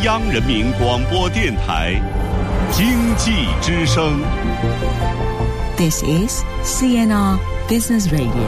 央人民广播电台经济之声。 This is CNR Business Radio。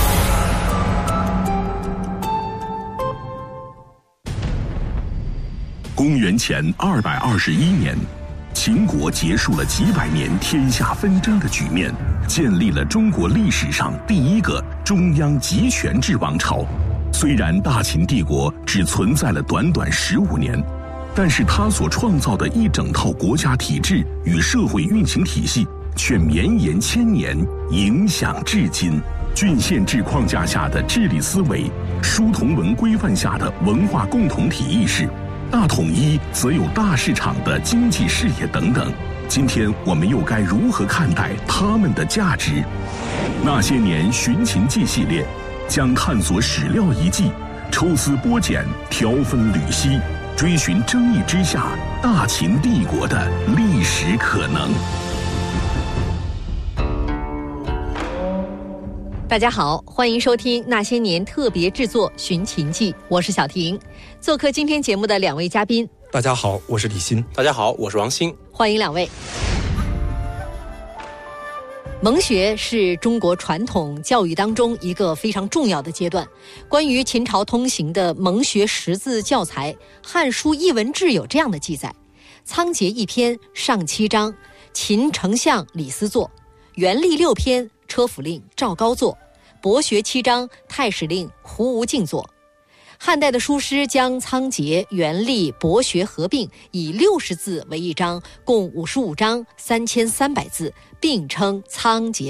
公元前221年，秦国结束了几百年天下纷争的局面，建立了中国历史上第一个中央集权制王朝。虽然大秦帝国只存在了短短15年，但是他所创造的一整套国家体制与社会运行体系却绵延千年，影响至今。郡县制框架下的治理思维，书同文规范下的文化共同体意识，大统一则有大市场的经济视野等等。今天我们又该如何看待他们的价值？那些年寻秦记系列将探索史料遗迹，抽丝剥茧，条分缕析，追寻争议之下大秦帝国的历史可能。 大家好，欢迎收听那些年特别制作《寻秦记》，我是小婷。做客今天节目的两位嘉宾， 大家好，我是李欣。 大家好，我是王鑫。 欢迎两位。蒙学是中国传统教育当中一个非常重要的阶段。关于秦朝通行的蒙学识字教材，《汉书艺文志》有这样的记载：仓颉一篇，上7章，秦丞相李斯作；元历6篇，车府令赵高作；博学7章，太史令胡无敬作。汉代的书师将仓颉、元历、博学合并，以60字为一章，共55章，3300字，并称仓颉